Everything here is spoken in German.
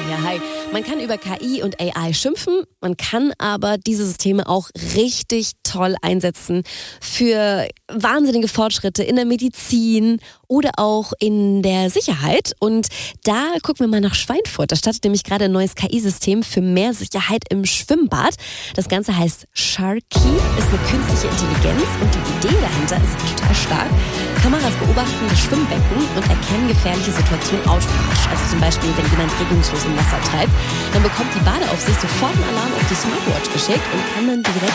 Ja, hi. Man kann über KI und AI schimpfen, man kann aber diese Systeme auch richtig toll einsetzen für wahnsinnige Fortschritte in der Medizin oder auch in der Sicherheit. Und da gucken wir mal nach Schweinfurt. Da startet nämlich gerade ein neues KI-System für mehr Sicherheit im Schwimmbad. Das Ganze heißt Sharky, ist eine künstliche Intelligenz und die Idee dahinter ist total stark. Kameras beobachten das Schwimmbecken und erkennen gefährliche Situationen automatisch. Also zum Beispiel, wenn jemand regungslos im Wasser treibt, dann bekommt die Badeaufsicht sofort einen Alarm auf die Smartwatch geschickt und kann dann direkt